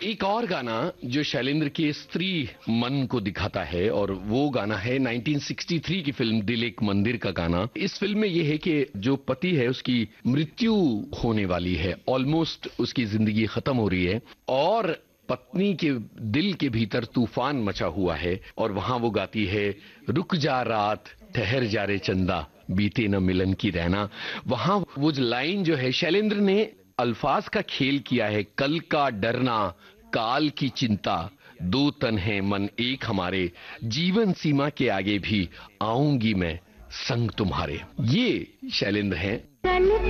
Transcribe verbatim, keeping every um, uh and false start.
एक और गाना जो शैलेंद्र के स्त्री मन को दिखाता है, और वो गाना है उन्नीस सौ तिरसठ की फिल्म दिल एक मंदिर का गाना। इस फिल्म में ये है कि जो पति है उसकी मृत्यु होने वाली है, ऑलमोस्ट उसकी जिंदगी खत्म हो रही है, और पत्नी के दिल के भीतर तूफान मचा हुआ है, और वहां वो गाती है, रुक जा रात ठहर जा रे चंदा बीते न मिलन की रहना। वहां वो जो लाइन जो है, शैलेंद्र ने अल्फाज का खेल किया है, कल का डरना काल की चिंता, दो तन है मन एक हमारे, जीवन सीमा के आगे भी आऊंगी मैं संग तुम्हारे। ये शैलेंद्र हैं।